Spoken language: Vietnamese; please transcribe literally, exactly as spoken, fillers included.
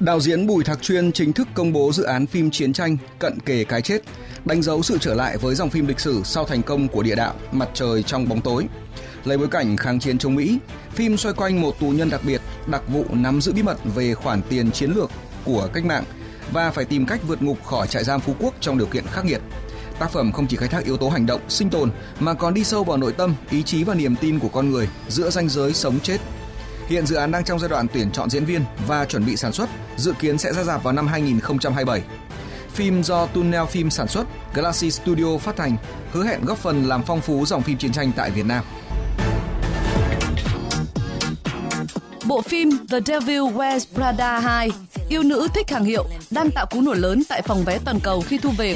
Đạo diễn Bùi Thạc Chuyên chính thức công bố dự án phim chiến tranh Cận kề cái chết, đánh dấu sự trở lại với dòng phim lịch sử sau thành công của Địa đạo, Mặt trời trong bóng tối. Lấy bối cảnh kháng chiến chống Mỹ, phim xoay quanh một tù nhân đặc biệt, đặc vụ nắm giữ bí mật về khoản tiền chiến lược của cách mạng và phải tìm cách vượt ngục khỏi trại giam Phú Quốc trong điều kiện khắc nghiệt. Tác phẩm không chỉ khai thác yếu tố hành động, sinh tồn mà còn đi sâu vào nội tâm, ý chí và niềm tin của con người giữa ranh giới sống chết. Hiện dự án đang trong giai đoạn tuyển chọn diễn viên và chuẩn bị sản xuất, dự kiến sẽ ra rạp vào năm hai không hai bảy. Phim do Tunnel Phim sản xuất, Galaxy Studio phát hành, hứa hẹn góp phần làm phong phú dòng phim chiến tranh tại Việt Nam. Bộ phim The Devil Wears Prada hai, Yêu nữ thích hàng hiệu đang tạo cú nổ lớn tại phòng vé toàn cầu khi thu về